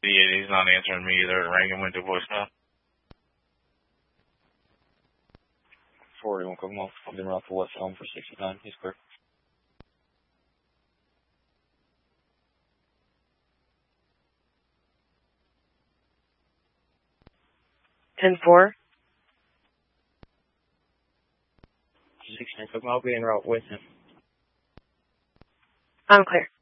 He's not answering me either. It rang and went to voicemail. 41 Kokomo. I've been around for West Elm for 69. He's clear. (10-4). 69 Kokomo. I'll be en route with him. I'm clear.